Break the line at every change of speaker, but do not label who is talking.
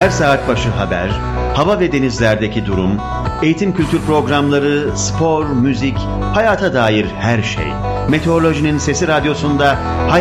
Her saat başı haber, hava ve denizlerdeki durum, eğitim kültür programları, spor, müzik, hayata dair her şey. Meteorolojinin Sesi Radyosu'nda